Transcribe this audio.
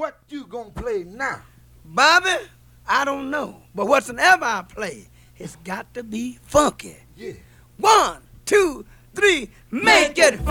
what you gonna play now? Bobby, I don't know. But whatsoever I play, it's got to be funky. Yeah. 1, 2, 3, make it funky.